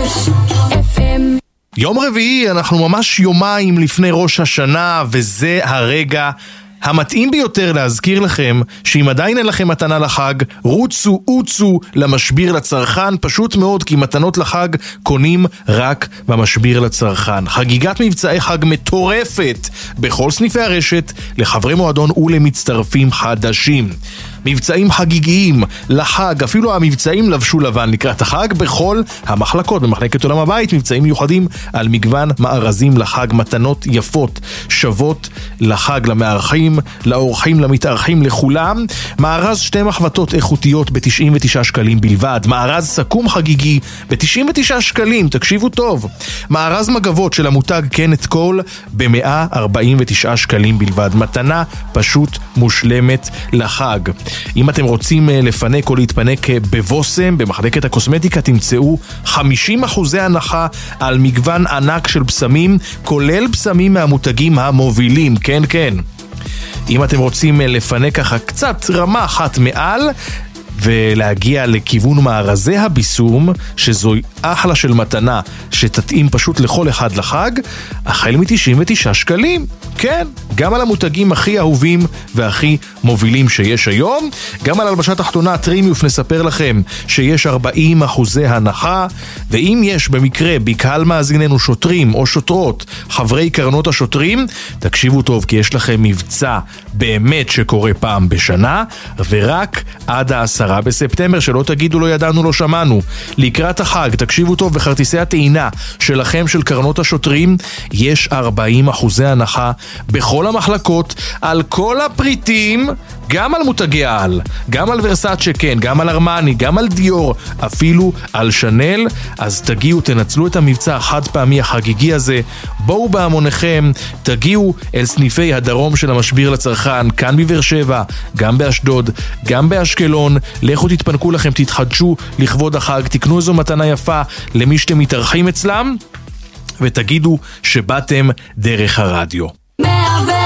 FM. יום רביעי, אנחנו ממש יומיים לפני ראש השנה, וזה הרגע המתאים ביותר להזכיר לכם שאם עדיין אין לכם מתנה לחג, רוצו למשביר לצרכן, פשוט מאוד, כי מתנות לחג קונים רק במשביר לצרכן. חגיגת מבצעי חג מטורפת בכל סניפי הרשת לחברי מועדון ולמצטרפים חדשים. מבצעים חגיגיים לחג, אפילו המבצעים לבשו לבן לקראת החג בכל המחלקות. במחלקת עולם הבית מבצעים מיוחדים על מגוון מארזים לחג, מתנות יפות שוות לחג, למארחים, לאורחים, למתארחים, לכולם. מארז שתי מחבטות איכותיות ב-99 שקלים בלבד, מארז סכום חגיגי ב-99 שקלים, תקשיבו טוב, מארז מגבות של המותג קנט קול ב-149 שקלים בלבד, מתנה פשוט מושלמת לחג. אם אתם רוצים לפנק או להתפנק בבוסם, במחלקת הקוסמטיקה, תמצאו 50% הנחה על מגוון ענק של בשמים, כולל בשמים מהמותגים המובילים, כן. אם אתם רוצים לפנק ככה קצת רמה אחת מעל ולהגיע לכיוון מארזי הביסום, שזו אחלה של מתנה שתתאים פשוט לכל אחד לחג, החל מ-99 שקלים. כן, גם על המותגים הכי אהובים והכי מובילים שיש היום, גם על הלבשה תחתונה טרימיוף נספר לכם שיש 40% הנחה, ואם יש במקרה בקהל מאזיננו שוטרים או שוטרות, חברי קרנות השוטרים, תקשיבו טוב, כי יש לכם מבצע באמת שקורה פעם בשנה, ורק עד 10 בספטמבר, שלא תגידו לא ידענו לא שמענו. לקראת החג, תקשיבו טוב, בכרטיסי הטעינה שלכם של קרנות השוטרים יש 40% הנחה בכל המחלקות על כל הפריטים, גם על מותגי העל, גם על ורסאצ'ה, כן, גם על ארמני, גם על דיור, אפילו על שנל. אז תגיעו, תנצלו את המבצע החד פעמי החגיגי הזה, בואו בהמוניכם, תגיעו אל סניפי הדרום של המשביר לצרכן, כאן בבאר שבע, גם באשדוד, גם באשקלון. לכו תתפנקו לכם, תתחדשו לכבוד החג, תקנו איזו מתנה יפה למי שאתם מתארחים אצלם, ותגידו שבאתם דרך הרדיו.